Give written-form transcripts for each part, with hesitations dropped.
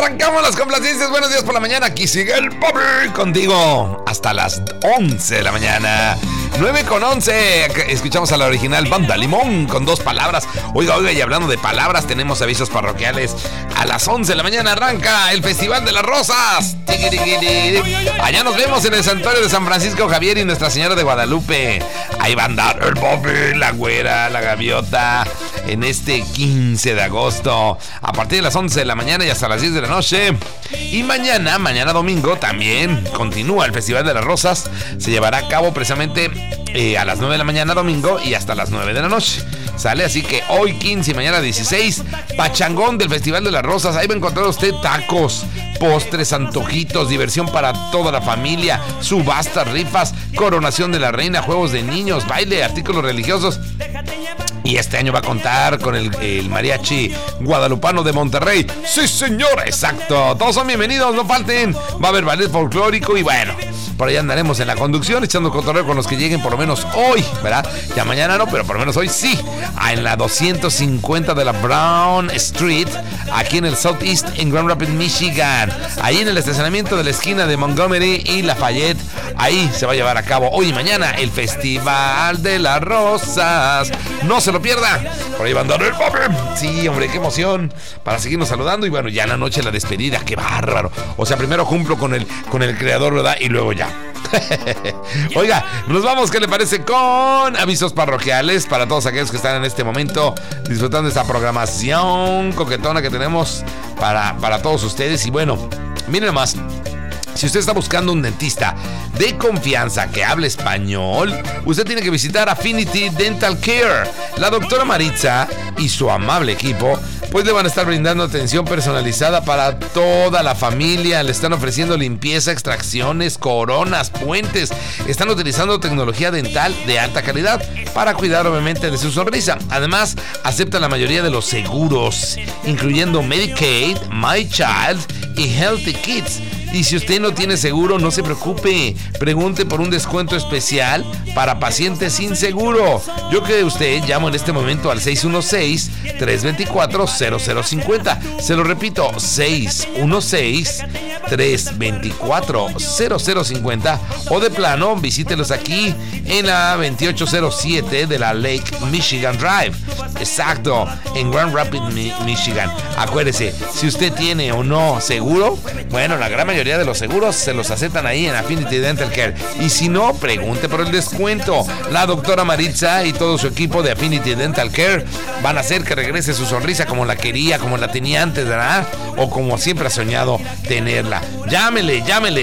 Arrancamos las complacencias. Buenos días por la mañana. Aquí sigue el Papi contigo hasta las 11 de la mañana. 9:11. Escuchamos a la original Banda Limón con 2 palabras. Oiga, y hablando de palabras, tenemos avisos parroquiales. A las 11 de la mañana arranca el Festival de las Rosas. Allá nos vemos en el Santuario de San Francisco Javier y Nuestra Señora de Guadalupe. Ahí va a andar el Papi, la Güera, la Gaviota en este 15 de agosto. A partir de las 11 de la mañana y hasta las 10 de la noche. Y mañana domingo, también continúa el Festival de las Rosas. Se llevará a cabo precisamente a las 9 de la mañana domingo y hasta las 9 de la noche. ¿Sale? Así que hoy 15 y mañana 16, pachangón del Festival de las Rosas. Ahí va a encontrar usted tacos, postres, antojitos, diversión para toda la familia, subastas, rifas, coronación de la reina, juegos de niños, baile, artículos religiosos. Y este año va a contar con el mariachi guadalupano de Monterrey. ¡Sí, señor! ¡Exacto! Todos son bienvenidos, no falten. Va a haber ballet folclórico y bueno, por ahí andaremos en la conducción echando cotorreo con los que lleguen por lo menos hoy, ¿verdad? Ya mañana no, pero por lo menos hoy sí. En la 250 de la Brown Street, aquí en el Southeast, en Grand Rapids, Michigan. Ahí en el estacionamiento de la esquina de Montgomery y Lafayette. Ahí se va a llevar a cabo hoy y mañana el Festival de las Rosas. No se lo pierda. Por ahí va a andar el Papi. Sí, hombre, qué emoción. Para seguirnos saludando. Y bueno, ya en la noche la despedida. Qué bárbaro. O sea, primero cumplo con el creador, ¿verdad? Y luego ya. Oiga, nos vamos, ¿qué le parece? Con avisos parroquiales para todos aquellos que están en este momento disfrutando de esta programación coquetona que tenemos para todos ustedes. Y bueno, miren nomás. Si usted está buscando un dentista de confianza que hable español, usted tiene que visitar Affinity Dental Care. La doctora Maritza y su amable equipo pues le van a estar brindando atención personalizada para toda la familia. Le están ofreciendo limpieza, extracciones, coronas, puentes. Están utilizando tecnología dental de alta calidad para cuidar obviamente de su sonrisa. Además, acepta la mayoría de los seguros, incluyendo Medicaid, My Child y Healthy Kids. Y si usted no tiene seguro, no se preocupe. Pregunte por un descuento especial para pacientes sin seguro. Yo que usted llamo en este momento al 616-324-0050. Se lo repito, 616-324-0050. O de plano, visítelos aquí en la 2807 de la Lake Michigan Drive. Exacto, en Grand Rapids, Michigan. Acuérdese, si usted tiene o no seguro, bueno, la gran mayoría de los seguros se los aceptan ahí en Affinity Dental Care. Y si no, pregunte por el descuento. La doctora Maritza y todo su equipo de Affinity Dental Care van a hacer que regrese su sonrisa como la quería, como la tenía antes, ¿verdad? O como siempre ha soñado tenerla. Llámele,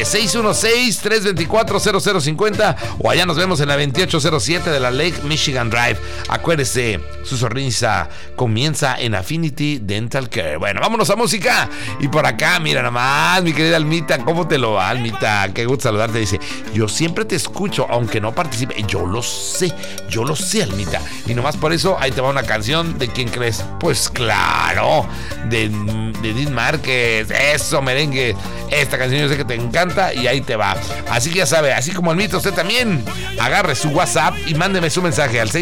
616-324-0050 o allá nos vemos en la 2807 de la Lake Michigan Drive. Acuérdese, su sonrisa comienza en Affinity Dental Care. Bueno, vámonos a música. Y por acá, mira nomás, mi querida Almita, ¿cómo te lo va, Almita? Qué gusto saludarte. Dice, yo siempre te escucho, aunque no participe. Yo lo sé, Almita. Y nomás por eso, ahí te va una canción. ¿De quién crees? Pues claro, de Edith Márquez. Eso, merengue. Esta canción yo sé que te encanta y ahí te va. Así que ya sabe, así como Almita, usted también agarre su WhatsApp y mándeme su mensaje al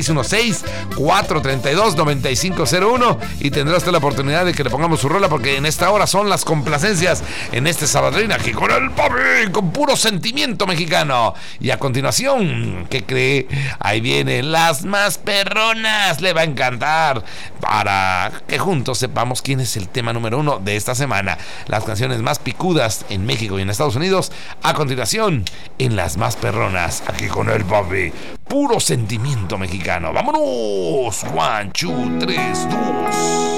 616-432-9501 y tendrá usted la oportunidad de que le pongamos su rola, porque en esta hora son las complacencias en este sabadrín aquí con el Papi, con puro sentimiento mexicano. Y a continuación, ¿qué cree? Ahí vienen las más perronas. Le va a encantar, para que juntos sepamos quién es el tema número 1 de esta semana. Las canciones más picudas en México y en Estados Unidos. A continuación, en las más perronas, aquí con el Papi, puro sentimiento mexicano. ¡Vámonos! 1, 2, 3, 2.